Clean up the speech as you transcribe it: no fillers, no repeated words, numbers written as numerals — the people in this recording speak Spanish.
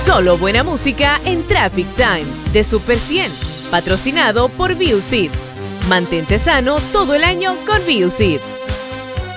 Solo buena música en Traffic Time de Super 100, patrocinado por Viucid. Mantente sano todo el año con Viucid.